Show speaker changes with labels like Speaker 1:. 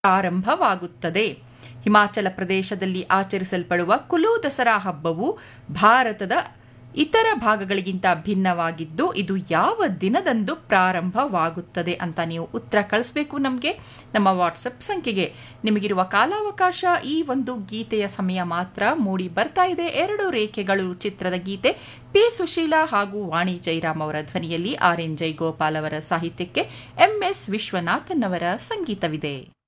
Speaker 1: ಪ್ರಾರಂಭವಾಗುತ್ತದೆ. ಹಿಮಾಚಲ ಪ್ರದೇಶದಲ್ಲಿ ಆಚರಿಸಲ್ಪಡುವ ಕುಲು ದಸರಾ ಹಬ್ಬವು ಭಾರತದ ಇತರ ಭಾಗಗಳಿಗಿಂತ ಭಿನ್ನವಾಗಿದ್ದು ಇದು ಯಾವ ದಿನದಂದು ಪ್ರಾರಂಭವಾಗುತ್ತದೆ ಅಂತ ನೀವು ಉತ್ತರ ಕಳಿಸ್ಬೇಕು ನಮಗೆ ನಮ್ಮ ವಾಟ್ಸಪ್ ಸಂಖ್ಯೆಗೆ. ನಿಮಗಿರುವ ಕಾಲಾವಕಾಶ ಈ ಒಂದು ಗೀತೆಯ ಸಮಯ ಮಾತ್ರ. ಮೂಡಿ ಬರ್ತಾ ಇದೆ 2 ರೇಖೆಗಳು ಚಿತ್ರದ ಗೀತೆ. ಪಿ ಸುಶೀಲಾ ಹಾಗೂ ವಾಣಿ ಜೈರಾಮ್ ಅವರ ಧ್ವನಿಯಲ್ಲಿ, ಆರ್ ಎನ್ ಜೈಗೋಪಾಲ್ ಅವರ ಸಾಹಿತ್ಯಕ್ಕೆ MS ವಿಶ್ವನಾಥನ್ ಅವರ ಸಂಗೀತವಿದೆ.